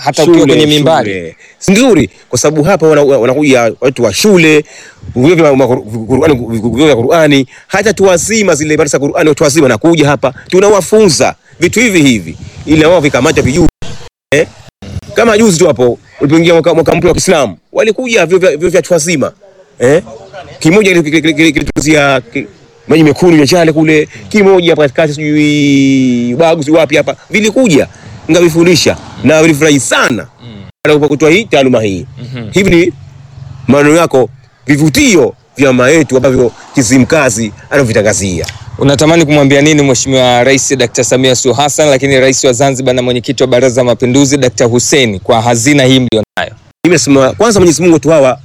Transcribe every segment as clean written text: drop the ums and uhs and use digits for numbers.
hata ukiwa kwenye mimbari. Si nzuri kwa sababu hapa wanakuja watu wa shule, vya Qur'ani, hata tuwazima zile darasa Qur'ani, watu wazima nakuja hapa tunawafunza vitu hivi ili wao vikamata vijuu. Kama juzi tu hapo ulipoingia mwaka mpya wa Kiislamu walikuja vyo vya watu wazima. Kimoja kilituzia maji mekundu ya chale kule, kimoja hapa katikati sijui baguzi wapi hapa vilikuja ngavifundisha na vilifurahi sana kwa kutoa hii taaluma hii. Hivi ni maneno yako, vivutio vya mama yetu ambavyo Kizimkazi anavitangazia. Unatamani kumwambia nini Mheshimiwa Rais Dr. Samia Suluhu Hassan, lakini Rais wa Zanzibar na mwenyekiti wa Baraza la Mapinduzi Dr. Hussein kwa hazina hii mlionayo? Nimesema kwanza Mwenyezi Mungu tu hawa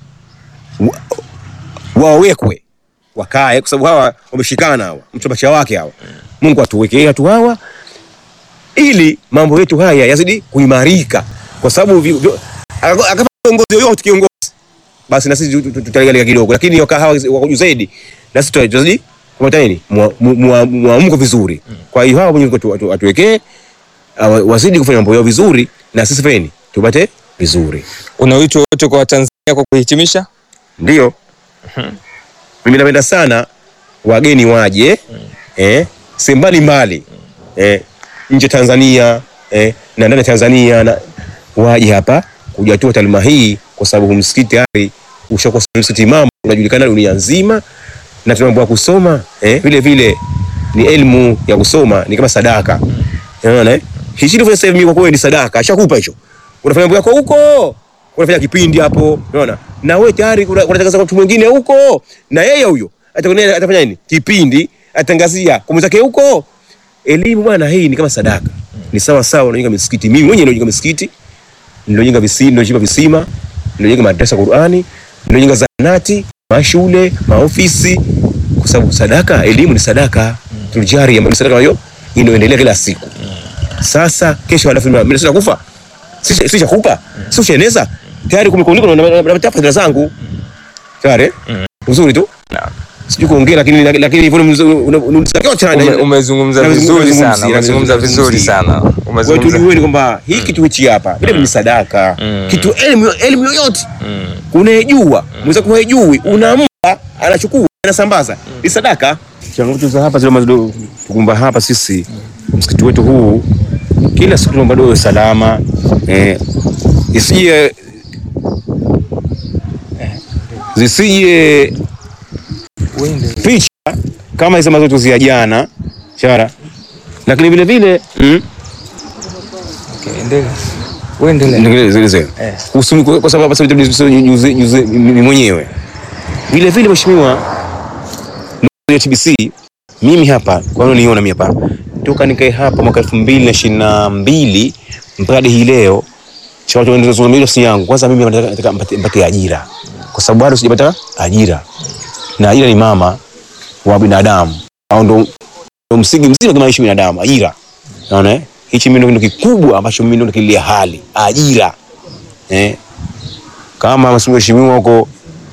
wawekwe wakae, kwa sababu hawa wameshikana, hawa mtobacha wake hawa. Mungu atuwekee watu hawa ili mambo yetu haya yazidi kuimarika, kwa sababu akapa kiongozi yoyote kiongozi basi na sisi tutaangalia kidogo, lakini hawa wako zaidi na sisi tutazidi kupata nini muamko vizuri. Kwa hiyo hawa Mwenyezi Mungu atuwekee wazidi kufanya mambo yao vizuri na sisi feni tupate vizuri. Una wito wote kwa Tanzania kwa kuhitimisha? Ndio. Mimi napenda sana wageni waje sembali mbali nje Tanzania na ndani Tanzania na waje hapa kujatua taaluma hii, kwa sababu msikiti hali ushakuwa msikiti mama unajulikana dunia nzima, na tunaomba kusoma vile ni elimu ya kusoma ni kama sadaka. Unaona hichi ndio sasa mimi kwa kweli sadaka ashakupa hicho, unafanya mambo yako huko, unafanya kipindi hapo, unaona, na wewe tayari unatangaza kwa mtu mwingine huko, na yeye huyo atafanya nini kipindi atangazia kwa mwenzake huko. Elimu bwana hii ni kama sadaka, ni sawa sawa unajenga misikiti. Mimi mwenyewe ndio misikiti, ndio visima, ndio madrasa Qur'ani, ndio zahanati, mashule, maofisi, kwa sababu sadaka, elimu ni sadaka tulijari ya sadaka hiyo inaendelea kila siku. Sasa kesho halafu mimi sasa kufa, sisi kupa, sisi usheneza tayari kumekuliko na matafuta zangu tayari uzuri tu. Sijui kuongea lakini hivyo umezungumza vizuri sana, umezungumza vizuri sana. Umezungumza wewe ni kwamba hii kitu hichi hapa vile ni sadaka, kitu elimu yoyote unayejua mweza kuhajui unampa anachukua anasambaza ni sadaka. Changamoto za hapa zile tukumba hapa sisi msikiti wetu huu kila siku tunaomba dua salama, isije zisije picha kama hizo mazoezi zia jana chara, lakini vile vile endelea kwa sababu mimi mwenyewe vile vile mheshimiwa ya TBC mimi hapa kwa nini niona mimi hapa toka nikae hapa mwaka 2022 mpaka hii leo cha watu wanazungumza si yangu. Kwanza mimi nataka mpate ajira, kwa sababu bado sijapata ajira, na ajira ni mama wa binadamu au ndo msingi mzima kama ishi binadamu, ajira. Unaona hichi mimi ndio kikubwa ambacho mimi ndio kilia hali ajira. Kama mheshimiwa huko,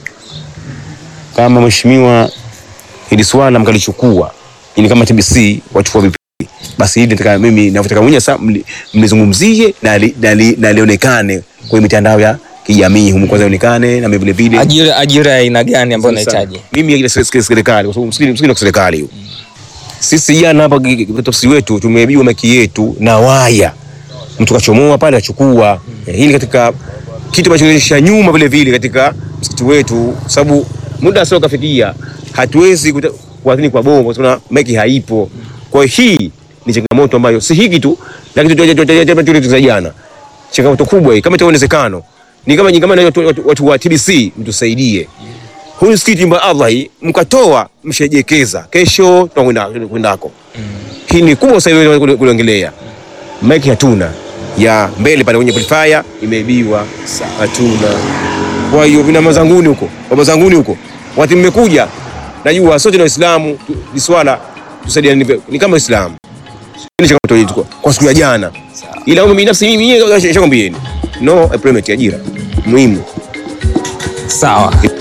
kama mheshimiwa hili swala mkalichukua ili kama TBC wachukua vipi, basi hili nataka mimi navyotaka mwenyewe sasa mlizungumzie na lionekane kwa mitandao ya kijamii huko, kwanza ionekane na vile vile ajira aina gani ambayo unahitaji. Mimi ile serikali, kwa sababu msikini wa serikali sisi jana hapa tofsi wetu tumeibiwa maki yetu na waya, mtu kachomoa pale achukua. Hili katika kitu ambacho nyuma vile vile katika msikiti wetu, sababu muda sio kafikia, hatuwezi kuadhini kwa bomu kwa maki haipo. Kwa hii ni changamoto ambayo si hiki tu, lakini tutajadili jana. Changamoto kubwa hii, kama itawezekano ni kama watu wa TBC mtusaidie. Huyu msikiti mba Allah hii mkatoa mshejekeza, kesho tunakwendako. Hii ni kubwa sasa kuongelea. Maki hatuna ya mbele pale kwenye amplifier imeibiwa, hatuna. Kwa hiyo vina mazanguni huko, baba zanguni huko. Watu mmekuja, najua sote ni Waislamu, ni swala tusaidiane ni kama Waislamu. Ni changamoto yetu kwa siku ya jana. Ila mimi binafsi mimi nishakwambieni no employment, ajira muhimu. Sawa.